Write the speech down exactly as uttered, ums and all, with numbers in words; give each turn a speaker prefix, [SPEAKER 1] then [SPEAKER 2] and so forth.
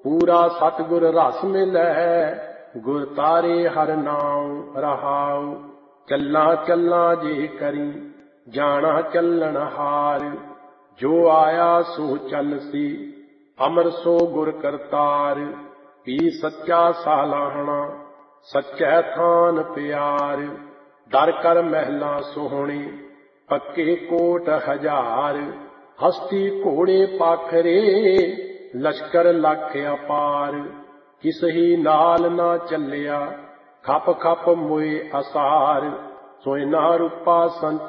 [SPEAKER 1] पूरा सतगुर रस मिलै, गुर तारे हर नाम रहाऊ। चलना चलना जे करी, जाना चलन हार। जो आया सो चलसी, अमर सो गुर करतार। पी सच्चा सालाहना, सच्चै थान प्यार। दर कर महला सोहणे, पक्के कोट हजार। हस्ती घोड़े पाखरे, लश्कर लख अपार। किसही नाल ना चलिया, खप खप मोए असार। सोए ना रूपा संच